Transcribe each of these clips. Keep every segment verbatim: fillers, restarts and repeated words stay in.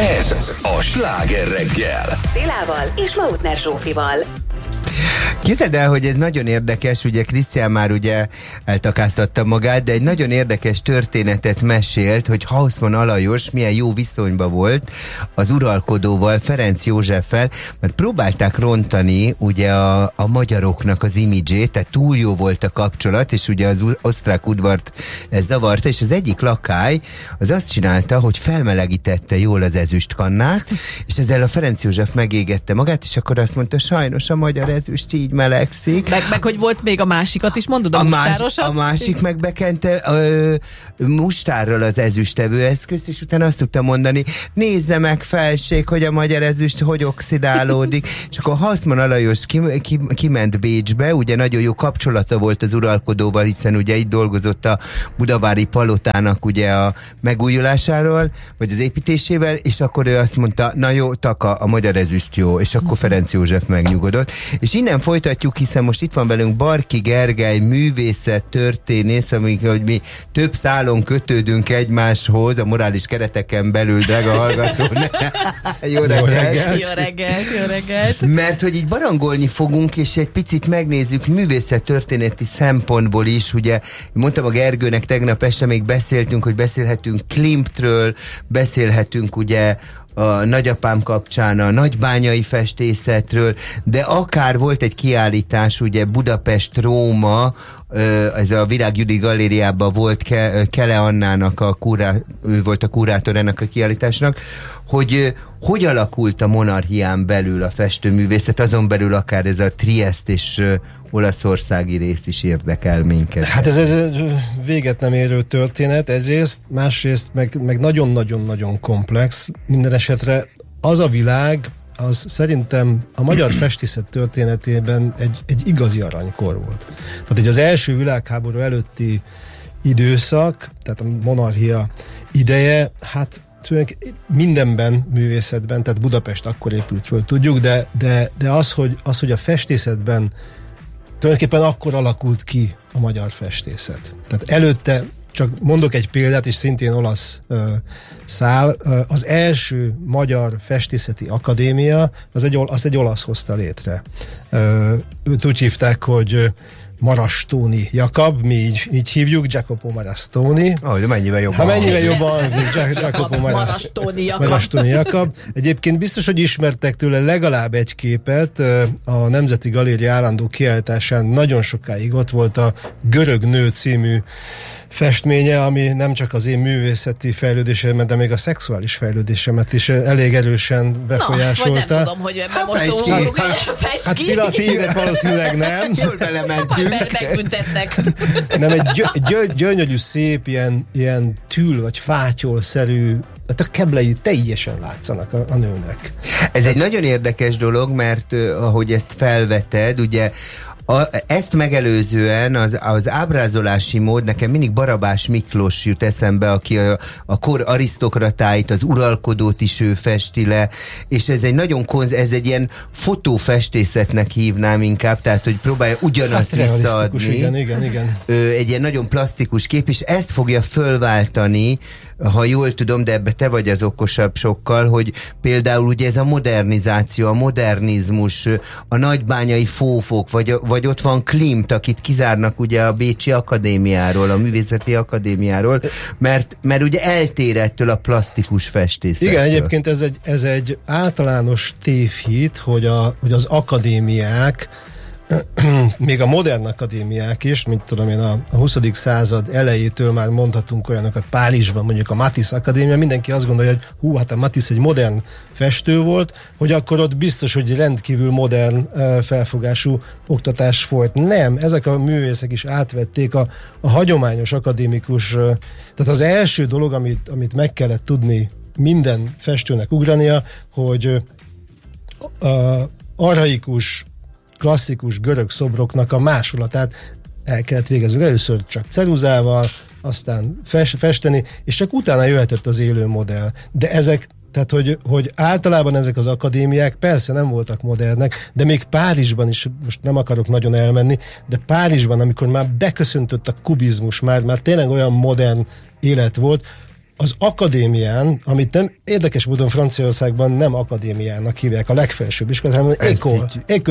Ez a Sláger reggel. Szilával és Lautner Zsófival. Képzeld el, hogy ez nagyon érdekes, ugye Krisztián már ugye eltakáztatta magát, de egy nagyon érdekes történetet mesélt, hogy Hausmann Alajos milyen jó viszonyban volt az uralkodóval, Ferenc Józseffel, mert próbálták rontani ugye a, a magyaroknak az imidzsét, tehát túl jó volt a kapcsolat, és ugye az osztrák udvart ez zavarta, és az egyik lakály az azt csinálta, hogy felmelegítette jól az ezüstkannát, és ezzel a Ferenc József megégette magát, és akkor azt mondta, sajnos a magyar ezüst így melegszik. Meg, meg hogy volt még a másikat is, mondod, a, a mustárosat? A másik meg bekente ö, mustárral az ezüstevő eszközt, és utána azt tudta mondani, nézze meg felség, hogy a magyar ezüst hogy oxidálódik. És akkor Hausmann Alajos kim, kim, kiment Bécsbe, ugye nagyon jó kapcsolata volt az uralkodóval, hiszen ugye itt dolgozott a budavári palotának ugye a megújulásáról, vagy az építésével, és akkor ő azt mondta, na jó, taka, a magyar ezüst jó, és akkor Ferenc József megnyugodott. És innen folytatjuk, hiszen most itt van velünk Barki Gergely, művészet történész, amikor hogy mi több szálon kötődünk egymáshoz, a morális kereteken belül, drága hallgató. Jó reggelt! Jó reggelt, jó reggelt! Mert hogy így barangolni fogunk, és egy picit megnézzük művészet történeti szempontból is, ugye mondtam a Gergőnek tegnap este, még beszéltünk, hogy beszélhetünk Klimtről, beszélhetünk ugye a nagyapám kapcsán a nagybányai festészetről, de akár volt egy kiállítás, ugye Budapest-Róma, ez a Virág Judi galériában volt Ke- Kele Annának a kurá, ő volt a kurátor ennek a kiállításnak, hogy hogy alakult a monarchián belül a festőművészet, azon belül akár ez a Triest és uh, olaszországi rész is érdekel minket. Hát ez egy véget nem érő történet egyrészt, másrészt meg, meg nagyon-nagyon-nagyon komplex. Minden esetre az a világ, az szerintem a magyar festészet történetében egy, egy igazi aranykor volt. Tehát egy az első világháború előtti időszak, tehát a monarchia ideje, hát mindenben, művészetben, tehát Budapest akkor épült föl, tudjuk, de, de, de az, hogy, az, hogy a festészetben tulajdonképpen akkor alakult ki a magyar festészet. Tehát előtte, csak mondok egy példát, és szintén olasz uh, szál, uh, az első magyar festészeti akadémia, az egy, azt egy olasz hozta létre. Uh, őt úgy hívták, hogy uh, Marastoni Jakab, mi így, így hívjuk, Jacopo Marastoni. Oh, de mennyivel jobban. Ha mennyivel jobban hangzik, Jacopo Marastoni Jakab. Marastoni Jakab. Egyébként biztos, hogy ismertek tőle legalább egy képet. A Nemzeti Galéria állandó kiállításán nagyon sokáig ott volt a Görög nő című festménye, ami nem csak az én művészeti fejlődésemet, de még a szexuális fejlődésemet is elég erősen befolyásolta. Na, vagy nem tudom, hogy ebben most órunk, hát Szilati, de valószínűleg nem. Jól belementünk. Megbüntetnek. Nem, egy gyö- gyö- gyönyörű, szép, ilyen, ilyen tül vagy fátyolszerű, hát a keblei teljesen látszanak a, a nőnek. Ez egy nagyon érdekes dolog, mert uh, ahogy ezt felveted, ugye A, ezt megelőzően az, az ábrázolási mód, nekem mindig Barabás Miklós jut eszembe, aki a, a kor arisztokratáit, az uralkodót is ő festi le, és ez egy nagyon konz, ez egy ilyen fotófestészetnek hívnám inkább, tehát hogy próbálja ugyanazt hát, visszaadni. Igen, igen, igen. Ö, egy ilyen nagyon plastikus kép, és ezt fogja fölváltani, ha jól tudom, de ebbe te vagy az okosabb sokkal, hogy például ugye ez a modernizáció, a modernizmus, a nagybányai fófok, vagy, vagy ott van Klimt, akit kizárnak ugye a Bécsi Akadémiáról, a Művészeti Akadémiáról, mert, mert ugye eltér ettől a plastikus festészettől. Igen, egyébként ez egy, ez egy általános tévhit, hogy, a, hogy az akadémiák, még a modern akadémiák is, mint tudom én, a, a huszadik század elejétől már mondhatunk olyanokat, Párizsban mondjuk a Matisse Akadémia, mindenki azt gondolja, hogy hú, hát a Matisse egy modern festő volt, hogy akkor ott biztos, hogy rendkívül modern uh, felfogású oktatás folyt. Nem, ezek a művészek is átvették a, a hagyományos akadémikus, uh, tehát az első dolog, amit, amit meg kellett tudni minden festőnek ugrania, hogy uh, archaikus, klasszikus görög szobroknak a másolatát el kellett végezni. Először csak ceruzával, aztán fest, festeni, és csak utána jöhetett az élő modell. De ezek, tehát hogy, hogy általában ezek az akadémiák persze nem voltak modernek, de még Párizsban is, most nem akarok nagyon elmenni, de Párizsban, amikor már beköszöntött a kubizmus, már, már tényleg olyan modern élet volt, az akadémián, amit nem érdekes módon Franciaországban nem akadémiának hívják a legfelsőbb iskolát, hanem École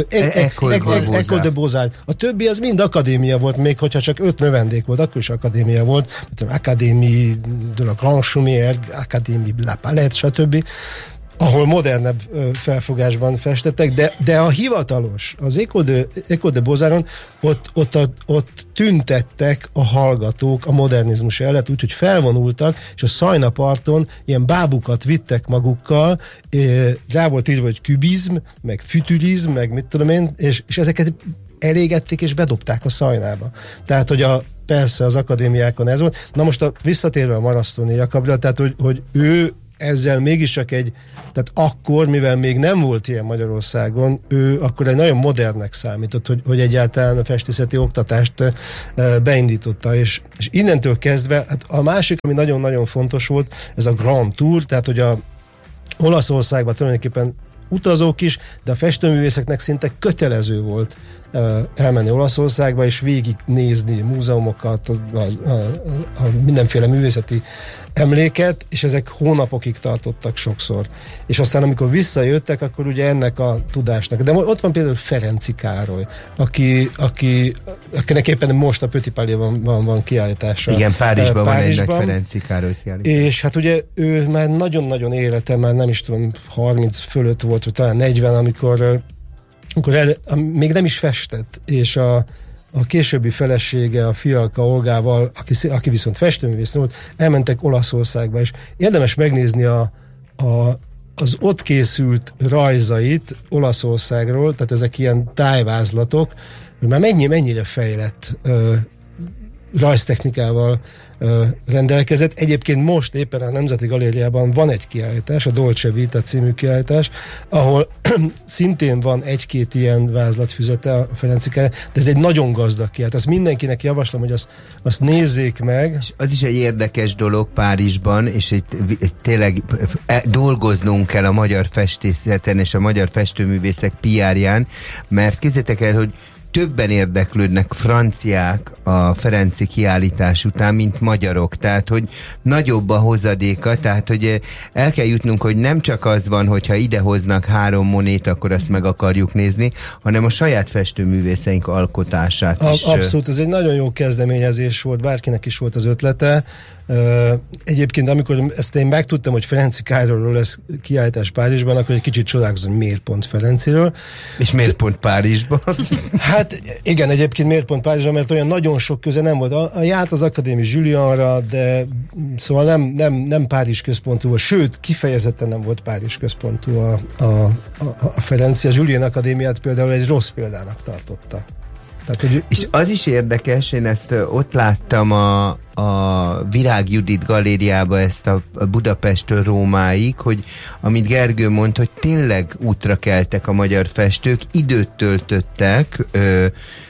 École de Beaux-Arts. A többi az mind akadémia volt, még hogyha csak öt növendék volt, akkor is akadémia volt, Académie de la Grande Chaumière, Académie de la Palette, stb., ahol modernebb felfogásban festettek, de, de a hivatalos, az École de, École de Beaux-Arts-on ott, ott, ott, ott tüntettek a hallgatók a modernizmus előtt, úgyhogy felvonultak, és a Szajna-parton ilyen bábukat vittek magukkal, rá volt írva, hogy kübizm, meg fütürizm, meg mit tudom én, és, és ezeket elégették és bedobták a Szajnába. Tehát, hogy a, persze az akadémiákon ez volt. Na most a, visszatérve a Marasztóni Jakabra, tehát, hogy, hogy ő ezzel mégiscsak egy, tehát akkor, mivel még nem volt ilyen Magyarországon, ő akkor egy nagyon modernnek számított, hogy, hogy egyáltalán a festészeti oktatást e, beindította, és, és innentől kezdve, hát a másik, ami nagyon-nagyon fontos volt, ez a Grand Tour, tehát hogy a Olaszországban tulajdonképpen utazók is, de a festőművészeknek szinte kötelező volt uh, elmenni Olaszországba, és végignézni múzeumokat, a, a, a, a mindenféle művészeti emléket, és ezek hónapokig tartottak sokszor. És aztán, amikor visszajöttek, akkor ugye ennek a tudásnak. De ott van például Ferenczy Károly, aki, aki, akinek éppen most a Petit Palais-ban van, van kiállítása. Igen, Párizsban, Párizsban van egy nagy Ferenczy Károly kiállítás. És hát ugye ő már nagyon-nagyon élete, már nem is tudom, harminc fölött volt, vagy talán negyven, amikor, amikor el, még nem is festett, és a, a későbbi felesége, a Fialka Olgával, aki, aki viszont festőművész volt, elmentek Olaszországba, és érdemes megnézni a, a, az ott készült rajzait Olaszországról, tehát ezek ilyen tájvázlatok, hogy már mennyi, mennyire fejlett ö, rajztechnikával ö, rendelkezett. Egyébként most éppen a Nemzeti Galériában van egy kiállítás, a Dolce Vita című kiállítás, ahol szintén van egy-két ilyen vázlatfüzete a Ferenczy Károly, de ez egy nagyon gazdag kiállítás. Ezt mindenkinek javaslom, hogy azt, azt nézzék meg. És az is egy érdekes dolog Párizsban, és egy, egy, tényleg e, dolgoznunk kell a magyar festészeten és a magyar festőművészek pé er-ján, mert képzeljétek el, hogy többen érdeklődnek franciák a Ferenczy kiállítás után, mint magyarok. Tehát, hogy nagyobb a hozadéka, tehát, hogy el kell jutnunk, hogy nem csak az van, hogyha idehoznak három monét, akkor azt meg akarjuk nézni, hanem a saját festőművészeink alkotását a, is. Abszolút, ez egy nagyon jó kezdeményezés volt, bárkinek is volt az ötlete. Egyébként, amikor ezt én megtudtam, hogy Ferenczy Károlyról lesz kiállítás Párizsban, akkor egy kicsit csodálkozom, hogy miért pont Ferenciről. És miért pont Párizsban? Hát igen, egyébként miért pont Párizsban, mert olyan nagyon sok köze nem volt. A, a járt az Akadémi Julianra, de szóval nem, nem, nem Párizs központú volt, sőt, kifejezetten nem volt Párizs központú a, a, a, a Ferenczy. A Julian Akadémiát például egy rossz példának tartotta. Tehát, hogy... És az is érdekes, én ezt ott láttam a, a Virág Judit galériába, ezt a Budapesttől Rómáig, hogy amit Gergő mond, hogy tényleg útra keltek a magyar festők, időt töltöttek, ö,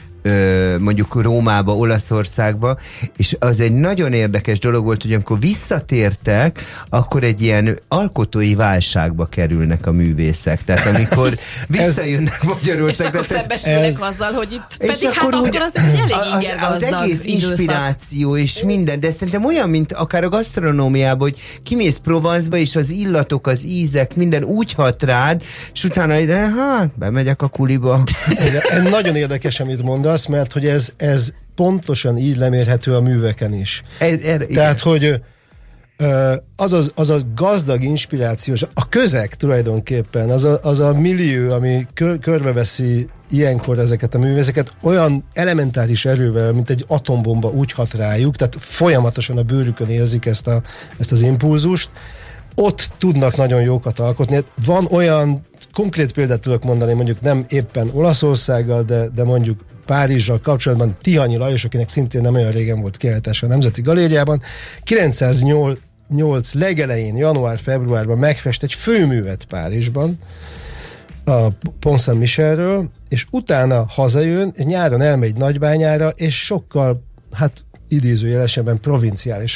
ö, mondjuk Rómába, Olaszországba, és az egy nagyon érdekes dolog volt, hogy amikor visszatértek, akkor egy ilyen alkotói válságba kerülnek a művészek. Tehát amikor visszajönnek Magyarországra. És akkor szembesülnek ez... azzal, hogy itt pedig és hát akkor, akkor az egy elég ingergazdag az, az egész időszak. Inspiráció és minden, de szerintem olyan, mint akár a gasztronómiában, hogy kimész Provence-ba, és az illatok, az ízek, minden úgy hat rád, és utána ide, hát, bemegyek a kuliba. Nagyon érdekes, amit mondasz, mert hogy ez, ez pontosan így lemérhető a műveken is. Ez, er, Tehát, hogy az, az, az a gazdag inspirációs, a közeg tulajdonképpen, az a, az a millió, ami kör, körbeveszi ilyenkor ezeket a művészeket, olyan elementáris erővel, mint egy atombomba úgy hat rájuk, tehát folyamatosan a bőrükön érzik ezt, a, ezt az impulzust, ott tudnak nagyon jókat alkotni. Van olyan, konkrét példát tudok mondani, mondjuk nem éppen Olaszországgal, de, de mondjuk Párizsral kapcsolatban Tihanyi Lajos, akinek szintén nem olyan régen volt kiállítása a Nemzeti Galériában, kilencszáznyolc legelején, január-februárban megfest egy főművet Párizsban, a Pont Saint-Michelről, és utána hazajön, nyáron elmegy Nagybányára, és sokkal, hát idézőjelesebben provinciálisabb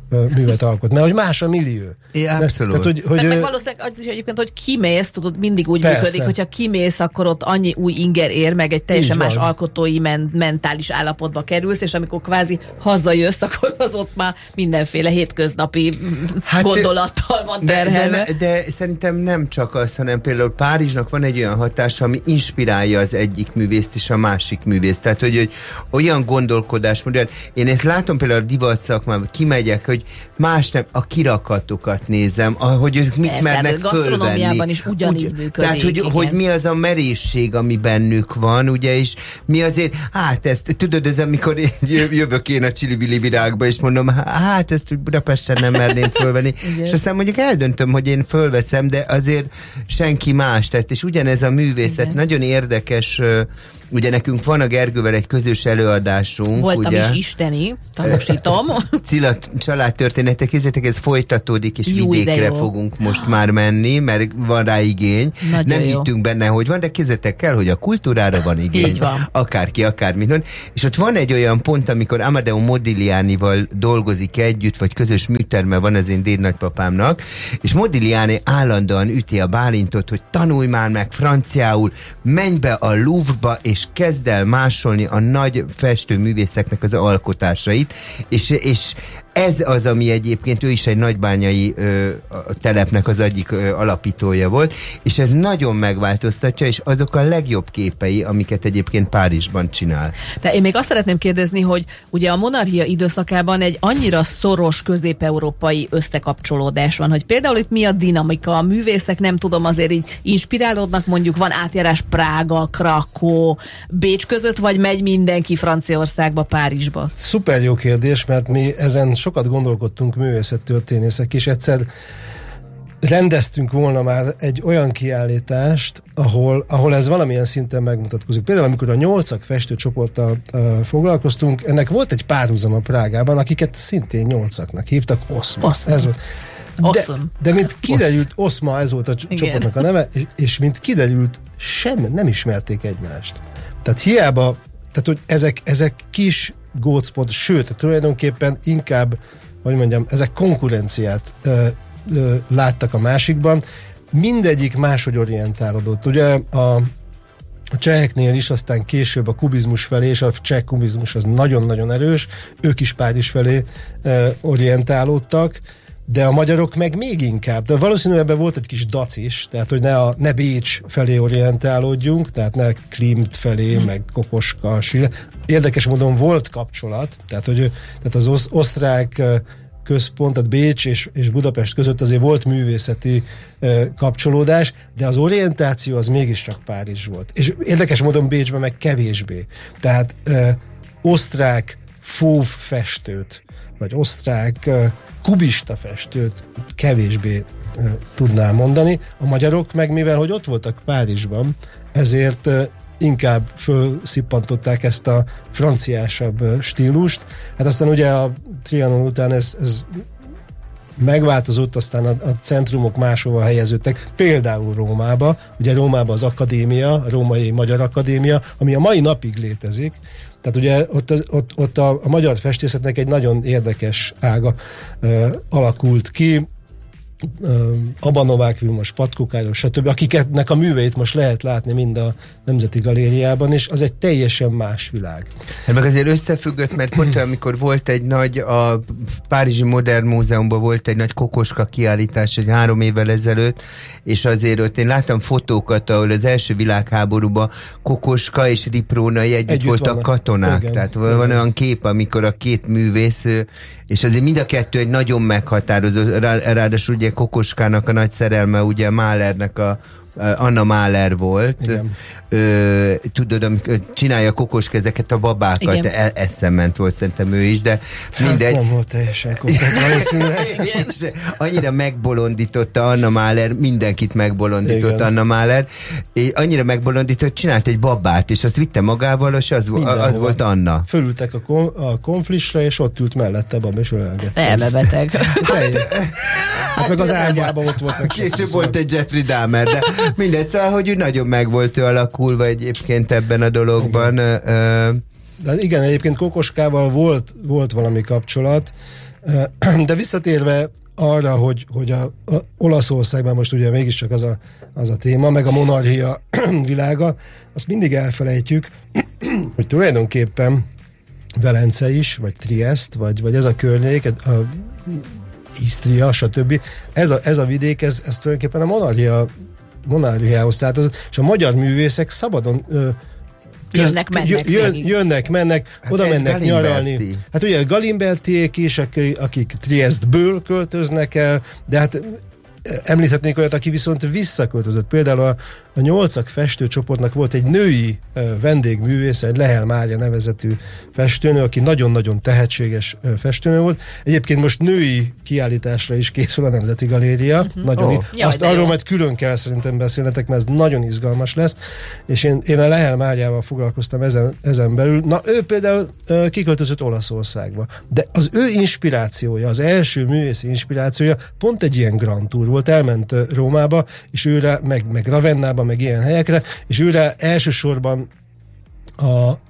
művet alkot, mert hogy más a millió. Ja, abszolút. Tehát, hogy, hogy meg, meg valószínűleg az is egyébként, hogy kimész, tudod, mindig úgy persze. működik, hogyha kimész, akkor ott annyi új inger ér, meg egy teljesen Így más van. alkotói men- mentális állapotba kerülsz, és amikor kvázi hazajössz, akkor az ott már mindenféle hétköznapi Hát, gondolattal van de, terhelve. de, de szerintem nem csak az, hanem például Párizsnak van egy olyan hatása, ami inspirálja az egyik művészt és a másik művészt. Tehát, hogy, hogy olyan gondolkodásmód, én ezt látom például a divat szakmában, kimegyek, hogy más nem, a kirakatokat nézem, ahogy ők mit Persze, mernek gasztronómiában fölvenni. is ugyanígy Úgy, működik. Tehát, hogy, igen. hogy mi az a merészség, ami bennük van, ugye, és mi azért, hát ezt, tudod, ez amikor én jövök én a Csili-Vili virágba, és mondom, hát ezt úgy Budapesten nem merném fölvenni, és aztán mondjuk eldöntöm, hogy én fölveszem, de azért senki más, tehát, és ugyanez a művészet, igen. Nagyon érdekes. Ugye nekünk van a Gergővel egy közös előadásunk. Voltam ugye? is isteni, tanúsítom. Cilla családtörténetek, kézzétek, ez folytatódik, és Jó, vidékre fogunk most már menni, mert van rá igény. Nagyon Nem jó. hittünk benne, hogy van, de kézzetek el, hogy a kultúrára van igény. Így van. Akárki, akármit. És ott van egy olyan pont, amikor Amadeo Modiglianival dolgozik együtt, vagy közös műterme van az én dédnagypapámnak, és Modigliani állandóan üti a Bálintot, hogy tanulj már meg franciául, menj be a Louvre-ba, és kezd el másolni a nagy festőművészeknek az alkotásait, és, és ez az, ami egyébként ő is egy nagybányai ö, telepnek az egyik ö, alapítója volt, és ez nagyon megváltoztatja, és azok a legjobb képei, amiket egyébként Párizsban csinál. De én még azt szeretném kérdezni, hogy ugye a monarchia időszakában egy annyira szoros közép-európai összekapcsolódás van, hogy például itt mi a dinamika, a művészek nem tudom, azért így inspirálódnak, mondjuk van átjárás Prága, Krakó, Bécs között, vagy megy mindenki Franciaországba, Párizsba? Szuper jó kérdés, mert mi ezen sokat gondolkodtunk művészettörténészek, és egyszer rendeztünk volna már egy olyan kiállítást, ahol, ahol ez valamilyen szinten megmutatkozik. Például amikor a nyolcak festőcsoporttal uh, foglalkoztunk, ennek volt egy párhuzama Prágában, akiket szintén nyolcaknak hívtak, Oszma. Oszma. Ez volt. De, Awesome. de mint kiderült, Oszma, ez volt a Igen. csoportnak a neve, és, és mint kiderült, sem nem ismerték egymást. Tehát hiába, tehát hogy ezek, ezek kis gócpont, sőt, tulajdonképpen inkább, hogy mondjam, ezek konkurenciát ö, ö, láttak a másikban, mindegyik máshogy orientálódott. Ugye a, a cseheknél is, aztán később a kubizmus felé, és a cseh kubizmus az nagyon-nagyon erős, ők is Párizs felé ö, orientálódtak, de a magyarok meg még inkább. De valószínűleg ebben volt egy kis dac is, tehát hogy ne, a, ne Bécs felé orientálódjunk, tehát ne Klimt felé, mm. meg Kokoska, Schiller. Érdekes módon volt kapcsolat, tehát, hogy, tehát az osz, osztrák központ, tehát Bécs és, és Budapest között azért volt művészeti uh, kapcsolódás, de az orientáció az mégiscsak Párizs volt. És érdekes módon Bécsben meg kevésbé. Tehát uh, osztrák fóv festőt, vagy osztrák uh, kubista festőt kevésbé uh, tudnám mondani. A magyarok meg, mivel hogy ott voltak Párizsban, ezért uh, inkább fölszippantották ezt a franciásabb uh, stílust. Hát aztán ugye a Trianon után ez, ez megváltozott, aztán a, a centrumok máshova helyeződtek, például Rómába. Ugye Rómában az akadémia, a Római Magyar Akadémia, ami a mai napig létezik. Tehát ugye ott, ott, ott a, a magyar festészetnek egy nagyon érdekes ága uh, alakult ki, uh, Abba Novák Vilmos, Patko Károly, stb., akiknek a műveit most lehet látni mind a Nemzeti Galériában, és az egy teljesen más világ. Hát meg azért összefüggött, mert pont amikor volt egy nagy, a Párizsi Modern Múzeumban volt egy nagy Kokoska kiállítás egy három évvel ezelőtt, és azért ott én láttam fotókat, ahol az első világháborúban Kokoska és Riprónai együtt, együtt voltak vannak katonák. Igen, tehát igen. Van olyan kép, amikor a két művész, és azért mind a kettő egy nagyon meghatározó, ráadásul ugye Kokoskának a nagy szerelme, ugye Mahlernek a Anna Mahler volt. Ö, tudod, amikor csinálja Kokoska ezeket a babákat, el, eszement volt szerintem ő is, de mindegy. Hát nem volt teljesen konkrét, valószínűleg. Annyira megbolondította Anna Mahler, mindenkit megbolondított igen. Anna Mahler, és annyira megbolondított, csinált egy babát, és azt vitte magával, és az, az volt Anna. Fölültek a, kon, a konflisre, és ott ült mellette baba, és ölelgette. Elmebeteg. Hát, hát meg az ágyában ott volt. Később volt egy Jeffrey Dahmer, de mindegy, szóval, hogy ő nagyon meg volt ő alakulva egyébként ebben a dologban. Igen, de igen, egyébként Kokoskával volt, volt valami kapcsolat. De visszatérve arra, hogy, hogy a, a Olaszországban most ugye mégiscsak az a, az a téma, meg a monarchia világa, azt mindig elfelejtjük, hogy tulajdonképpen Velence is, vagy Triest, vagy, vagy ez a környék, a Isztria, stb. Ez a, ez a vidék, ez, ez tulajdonképpen a monarchia, monarchiához, tehát az, és a magyar művészek szabadon ö, Jönnek, mennek. Jön, jönnek, mennek, hát oda mennek nyaralni. Hát ugye a Galimbertiék is, akik Triestből költöznek el, de hát említhetnék olyat, aki viszont visszaköltözött. Például a, a nyolcak festőcsoportnak volt egy női uh, vendégművész, egy Lehel Mária nevezetű festőnő, aki nagyon-nagyon tehetséges uh, festőnő volt. Egyébként most női kiállításra is készül a Nemzeti Galéria. Uh-huh. Nagyon oh. Jaj, azt arról majd külön kell szerintem beszélnetek, mert ez nagyon izgalmas lesz. És én, én a Lehel Máriával foglalkoztam ezen, ezen belül. Na, ő például uh, kiköltözött Olaszországba. De az ő inspirációja, az első művészi inspirációja pont egy ilyen Grand Tour volt, elment Rómába, és őre, meg, meg Ravennába, meg ilyen helyekre, és őre elsősorban a, a,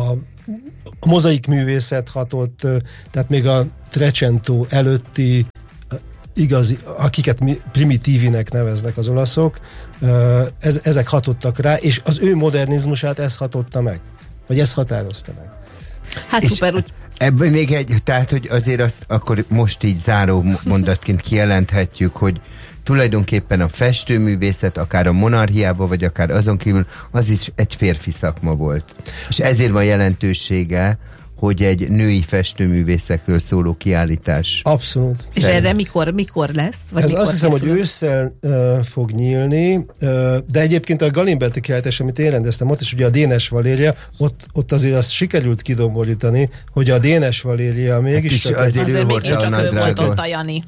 a mozaik művészet hatott, tehát még a Trecento előtti igazi, akiket primitívinek neveznek az olaszok, ez, ezek hatottak rá, és az ő modernizmusát ez hatotta meg, vagy ez határozta meg. Hát szuper, úgy ebből még egy, tehát, hogy azért azt akkor most így záró mondatként kijelenthetjük, hogy tulajdonképpen a festőművészet, akár a monarchiában, vagy akár azon kívül, az is egy férfi szakma volt. És ezért van jelentősége, hogy egy női festőművészekről szóló kiállítás. Abszolút. És Szerint. erre mikor, mikor lesz? Vagy Ez mikor azt hiszem, készül? hogy ősszel uh, fog nyílni, uh, de egyébként a Galimberti kiállítás, amit én rendeztem ott, és ugye a Dénes Valéria, ott, ott azért azt sikerült kidomborítani, hogy a Dénes Valéria mégis... Hát azért, azért mégiscsak ő volt ott a Jani.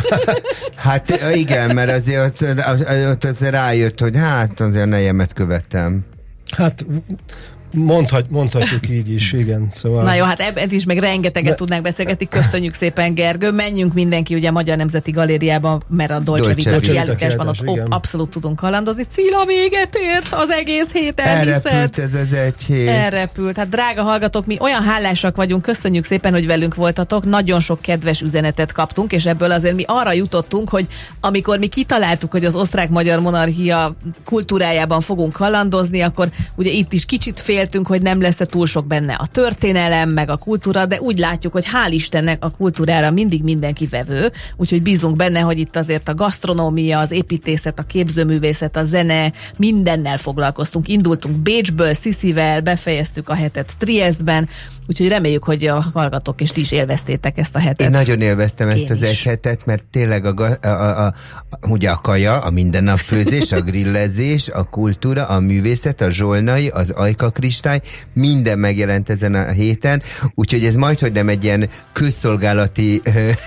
Hát igen, mert azért ott, ott azért rájött, hogy hát azért nejemet követtem. Hát... Mondhat, mondhatjuk így is, igen. Szóval... Na jó, hát ebben is meg rengeteget De... tudnánk beszélgetni. Köszönjük szépen, Gergő. Menjünk mindenki ugye a Magyar Nemzeti Galériába, mert a Dolce, Dolce Vita Vita kiállításban ott, ott abszolút tudunk kalandozni. Cilla véget ért az egész hét, elhiszed? Elrepült ez az egy hét. Elrepült. Hát drága hallgatók, mi olyan hálásak vagyunk, köszönjük szépen, hogy velünk voltatok. Nagyon sok kedves üzenetet kaptunk, és ebből azért mi arra jutottunk, hogy amikor mi kitaláltuk, hogy az osztrák-magyar monarchia kultúrájában fogunk kalandozni, akkor ugye itt is kicsit fél hogy nem lesz-e túl sok benne a történelem, meg a kultúra, de úgy látjuk, hogy hál' Istennek a kultúrára mindig mindenki vevő, úgyhogy bízunk benne, hogy itt azért a gasztronómia, az építészet, a képzőművészet, a zene, mindennel foglalkoztunk. Indultunk Bécsből, Sziszivel, befejeztük a hetet Triestben, úgyhogy reméljük, hogy a hallgatók és ti is élveztétek ezt a hetet. Én nagyon élveztem ezt Én az is. egy hetet, mert tényleg a, a, a, a, ugye a kaja, a mindennap főzés, a grillezés, a kultúra, a művészet, a zsolnai, az ajka kristály, minden megjelent ezen a héten, úgyhogy ez majdhogy nem egy ilyen közszolgálati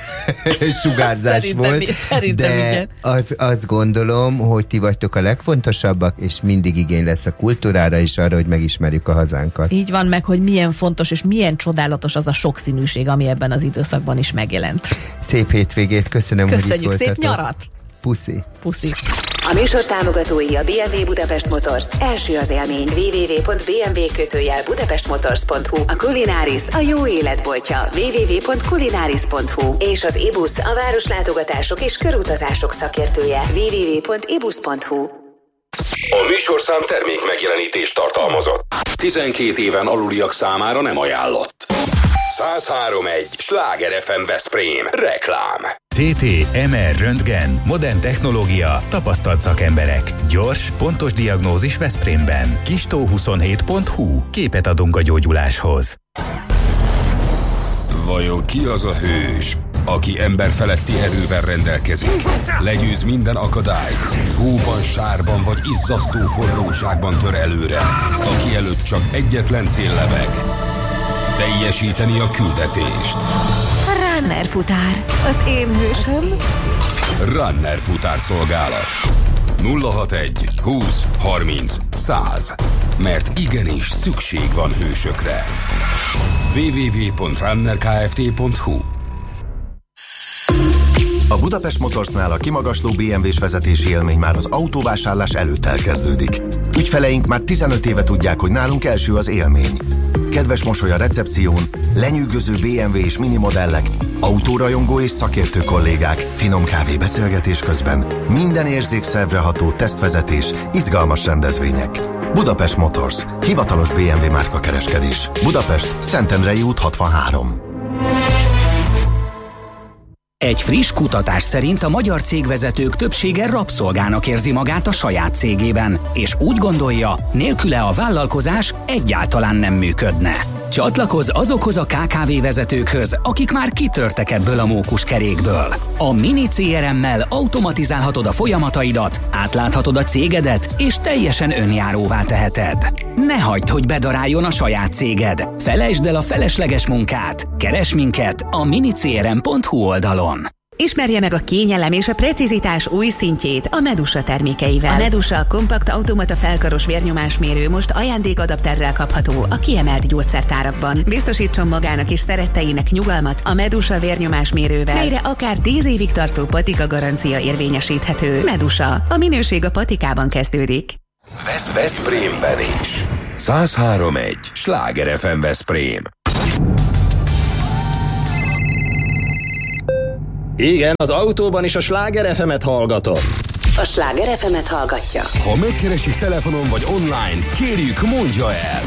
sugárzás szerintem volt, is, szerintem de igen. az, azt gondolom, hogy ti vagytok a legfontosabbak, és mindig igény lesz a kultúrára és arra, hogy megismerjük a hazánkat. Így van, meg, hogy milyen fontos és milyen csodálatos az a sokszínűség, ami ebben az időszakban is megjelent. Szép hétvégét, köszönöm, Köszönjük, hogy itt szép voltatok. nyarat! Puszi! Puszi! A műsor támogatói a bé em vé Budapest Motors. Első az élmény. double-u double-u double-u pont bé em vé kötőjel budapestmotors pont hu. A Culinarius a jó életboltja. double-u double-u double-u pont culinarius pont hu. És az ibusz a városlátogatások és körutazások szakértője. double-u double-u double-u pont ibusz pont hu. A műsorszám termék megjelenítést tartalmazott. tizenkét éven aluliak számára nem ajánlott. száz három egy Sláger ef em Veszprém. Reklám. cé té em er Röntgen. Modern technológia, tapasztalt szakemberek. Gyors, pontos diagnózis Veszprémben. kistó huszonhét pont hu. Képet adunk a gyógyuláshoz. Vajon ki az a hős, aki emberfeletti erővel rendelkezik? Legyőz minden akadályt, hóban, sárban vagy izzasztó forróságban tör előre, aki előtt csak egyetlen cél lebeg. Teljesíteni a küldetést. Runner futár, az én hősöm. Runner futárszolgálat. nulla hatvanegy húsz harminc száz. Mert igenis szükség van hősökre. double-u double-u double-u pont runner kft pont hu. A Budapest Motorsnál a kimagasló bé em vés vezetési élmény már az autóvásárlás előtt elkezdődik. Ügyfeleink már tizenöt éve tudják, hogy nálunk első az élmény. Kedves mosoly a recepción, lenyűgöző bé em vé és mini modellek, autórajongó és szakértő kollégák, finom kávé beszélgetés közben, minden érzékszervre ható tesztvezetés, izgalmas rendezvények. Budapest Motors, hivatalos bé em vé márka kereskedés. Budapest, Szentendrei út hatvanhárom. Egy friss kutatás szerint a magyar cégvezetők többsége rabszolgának érzi magát a saját cégében, és úgy gondolja, nélküle a vállalkozás egyáltalán nem működne. Csatlakozz azokhoz a ká ká vé vezetőkhöz, akik már kitörtek ebből a mókuskerékből. A Mini cé er emmel automatizálhatod a folyamataidat, átláthatod a cégedet, és teljesen önjáróvá teheted. Ne hagyd, hogy bedaráljon a saját céged. Felejtsd el a felesleges munkát. Keresd minket a mini cé er em pont hú oldalon. Ismerje meg a kényelem és a precizitás új szintjét a Medusa termékeivel. A Medusa kompakt automata felkaros vérnyomásmérő most ajándékadapterrel kapható a kiemelt gyógyszertárakban. Biztosítson magának és szeretteinek nyugalmat a Medusa vérnyomásmérővel, melyre akár tíz évig tartó patika garancia érvényesíthető. Medusa, a minőség a patikában kezdődik. Vesz Veszprémben is. száz három egy Sláger ef em Veszprém. Igen, az autóban is a Sláger ef emet hallgatom. A Sláger ef emet hallgatja. Ha megkeresik telefonon vagy online, kérjük, mondja el.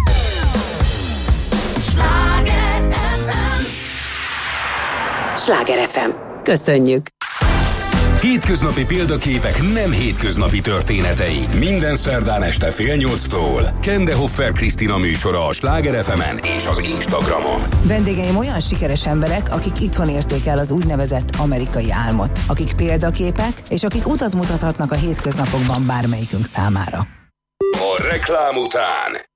Sláger ef em. Sláger ef em. Köszönjük! Hétköznapi példaképek nem hétköznapi történetei. Minden szerdán este fél nyolctól. Kende Hoffer Krisztina műsora a Sláger ef emen és az Instagramon. Vendégeim olyan sikeres emberek, akik itthon érték el az úgynevezett amerikai álmot, akik példaképek, és akik utat mutathatnak a hétköznapokban bármelyikünk számára. A reklám után